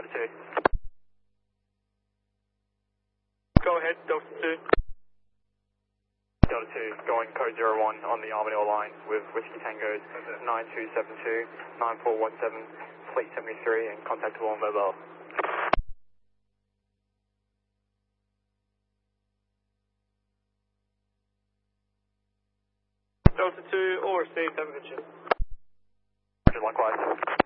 Delta 2. Go ahead, Delta 2. Delta 2, going code 01 on the Armadale line with Whiskey Tango 9272 9417 Fleet 73 and contactable on mobile. Delta 2, all received, have a good shift. Likewise.